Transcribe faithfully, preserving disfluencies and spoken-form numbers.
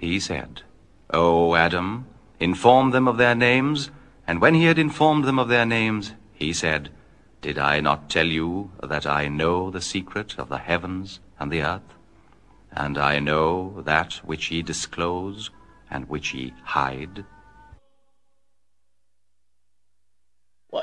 he said, O Adam, inform them of their names. And when he had informed them of their names, he said, Did I not tell you that I know the secret of the heavens and the earth? And I know that which ye disclose and which ye hide.